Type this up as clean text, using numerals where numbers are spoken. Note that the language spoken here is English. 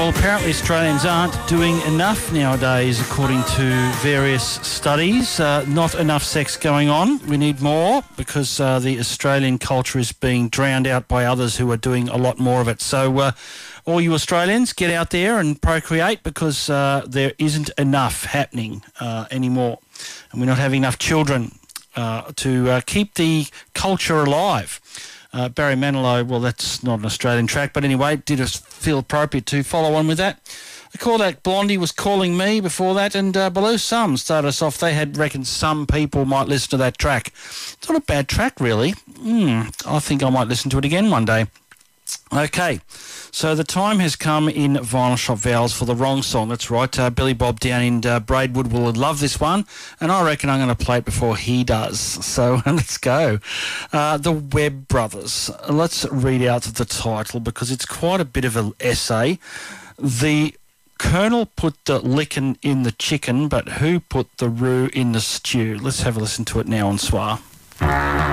Well, apparently Australians aren't doing enough nowadays, according to various studies. Not enough sex going on. We need more because the Australian culture is being drowned out by others who are doing a lot more of it. So all you Australians, get out there and procreate because there isn't enough happening anymore. And we're not having enough children to keep the culture alive. Barry Manilow, well, that's not an Australian track, but anyway, it did feel appropriate to follow on with that. I call that Blondie Was Calling Me before that, and Below Some started us off. They had reckoned some people might listen to that track. It's not a bad track, really. I think I might listen to it again one day. Okay, so the time has come in Vinyl Shop Vowels for the wrong song. That's right, Billy Bob down in Braidwood will love this one, and I reckon I'm going to play it before he does. So let's go. The Webb Brothers. Let's read out the title because it's quite a bit of an essay. The Colonel put the lickin' in the chicken, but who put the roux in the stew? Let's have a listen to it now on Soir.